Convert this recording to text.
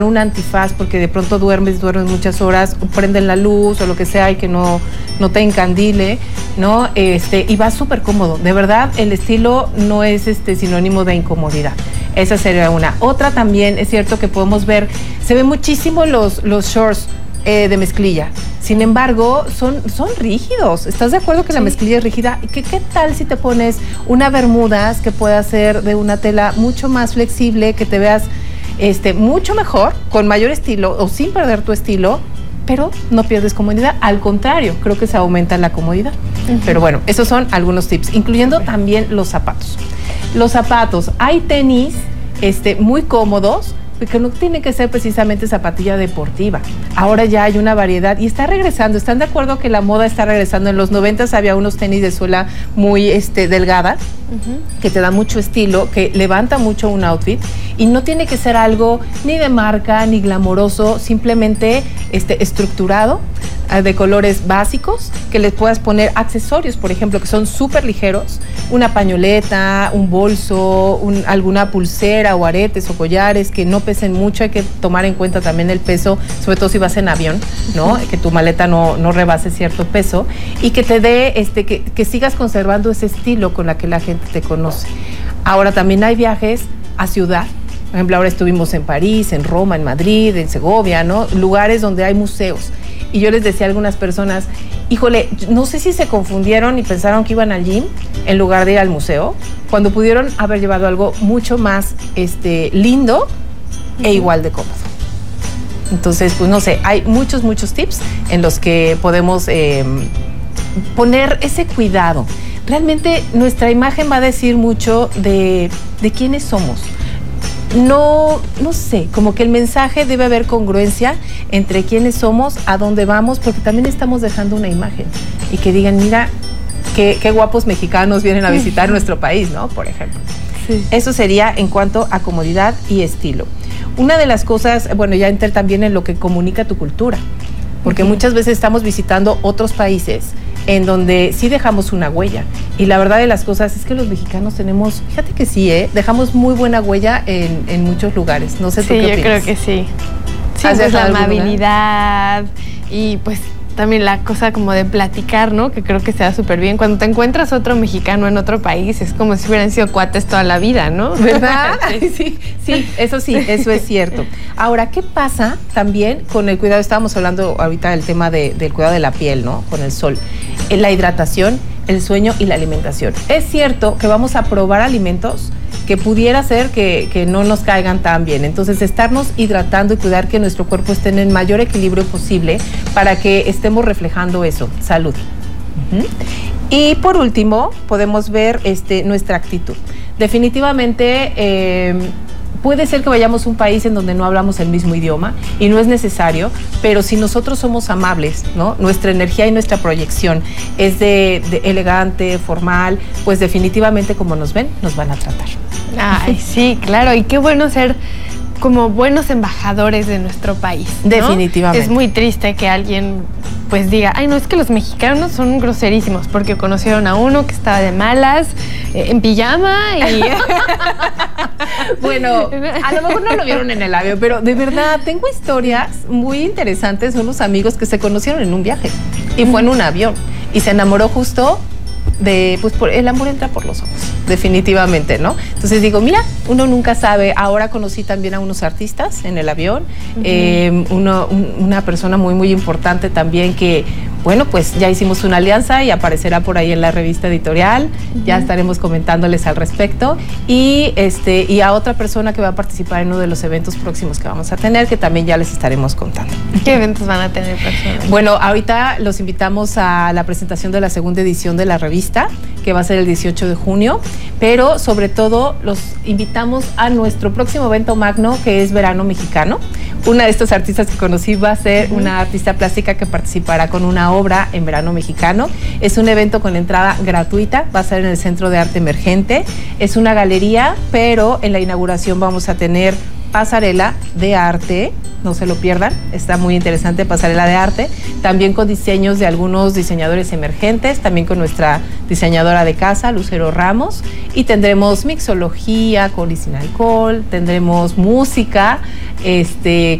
un antifaz porque de pronto duermes muchas horas, o prenden la luz o lo que sea y que no te encandile, ¿no? Y va súper cómodo. De verdad, el estilo no es sinónimo de incomodidad. Esa sería una. Otra también, es cierto que podemos ver, se ven muchísimo los shorts de mezclilla. Sin embargo, son rígidos. ¿Estás de acuerdo que la mezclilla es rígida? ¿Qué tal si te pones una bermudas que pueda ser de una tela mucho más flexible, que te veas mucho mejor, con mayor estilo o sin perder tu estilo, pero no pierdes comodidad? Al contrario, creo que se aumenta la comodidad. Pero bueno, esos son algunos tips, incluyendo también los zapatos. Los zapatos, hay tenis muy cómodos, que no tiene que ser precisamente zapatilla deportiva. Ahora ya hay una variedad y está regresando. ¿Están de acuerdo que la moda está regresando? En los 90s había unos tenis de suela muy delgada, que te da mucho estilo, que levanta mucho un outfit, y no tiene que ser algo ni de marca ni glamoroso, simplemente estructurado, de colores básicos, que les puedas poner accesorios, por ejemplo, que son súper ligeros, una pañoleta, un bolso, alguna pulsera o aretes o collares que no pesen mucho. Hay que tomar en cuenta también el peso, sobre todo si vas en avión, ¿no? Que tu maleta no rebase cierto peso, y que te dé, que sigas conservando ese estilo con la que la gente te conoce. Ahora también hay viajes a ciudad. Por ejemplo, ahora estuvimos en París, en Roma, en Madrid, en Segovia, ¿no? Lugares donde hay museos. Y yo les decía a algunas personas, híjole, no sé si se confundieron y pensaron que iban al gym en lugar de ir al museo, cuando pudieron haber llevado algo mucho más lindo e igual de cómodo. Entonces, pues no sé, hay muchos tips en los que podemos poner ese cuidado. Realmente nuestra imagen va a decir mucho de quiénes somos. No sé, como que el mensaje debe haber congruencia entre quiénes somos, a dónde vamos, porque también estamos dejando una imagen. Y que digan, mira, qué guapos mexicanos vienen a visitar nuestro país, ¿no? Por ejemplo. Sí. Eso sería en cuanto a comodidad y estilo. Una de las cosas, bueno, ya entré también en lo que comunica tu cultura, porque muchas veces estamos visitando otros países en donde sí dejamos una huella. Y la verdad de las cosas es que los mexicanos tenemos, fíjate que sí, dejamos muy buena huella en muchos lugares. No sé tú qué opinas. Sí, yo creo que sí. Sí, pues la amabilidad y pues también la cosa como de platicar, ¿no? Que creo que se da súper bien. Cuando te encuentras otro mexicano en otro país, es como si hubieran sido cuates toda la vida, ¿no? ¿Verdad? Sí, eso es cierto. Ahora, ¿qué pasa también con el cuidado? Estábamos hablando ahorita del tema del cuidado de la piel, ¿no? Con el sol. La hidratación, el sueño y la alimentación. Es cierto que vamos a probar alimentos que pudiera ser que no nos caigan tan bien. Entonces, estarnos hidratando y cuidar que nuestro cuerpo esté en el mayor equilibrio posible para que estemos reflejando eso, salud. Y por último, podemos ver nuestra actitud. Definitivamente, puede ser que vayamos a un país en donde no hablamos el mismo idioma y no es necesario, pero si nosotros somos amables, ¿no? Nuestra energía y nuestra proyección es de elegante, formal, pues definitivamente como nos ven, nos van a tratar. Ay, sí, claro, y qué bueno ser como buenos embajadores de nuestro país, ¿no? Definitivamente. Es muy triste que alguien pues diga, ay no, es que los mexicanos son groserísimos porque conocieron a uno que estaba de malas, en pijama y... Bueno, a lo mejor no lo vieron en el avión, pero de verdad tengo historias muy interesantes. Unos amigos que se conocieron en un viaje y fue en un avión y se enamoró justo el amor entra por los ojos, definitivamente, ¿no? Entonces digo, mira, uno nunca sabe. Ahora conocí también a unos artistas en el avión, una persona muy importante también que, bueno, pues ya hicimos una alianza y aparecerá por ahí en la revista editorial, ya estaremos comentándoles al respecto, y a otra persona que va a participar en uno de los eventos próximos que vamos a tener, que también ya les estaremos contando. ¿Qué eventos van a tener personas? Bueno, ahorita los invitamos a la presentación de la segunda edición de la revista, que va a ser el 18 de junio, pero sobre todo los invitamos a nuestro próximo evento magno, que es Verano Mexicano. Una de estas artistas que conocí va a ser una artista plástica que participará con una obra en Verano Mexicano. Es un evento con entrada gratuita, va a ser en el Centro de Arte Emergente. Es una galería, pero en la inauguración vamos a tener pasarela de arte no se lo pierdan, está muy interesante Pasarela de Arte, también con diseños de algunos diseñadores emergentes, también con nuestra diseñadora de casa, Lucero Ramos, y tendremos mixología, con y sin alcohol, tendremos música,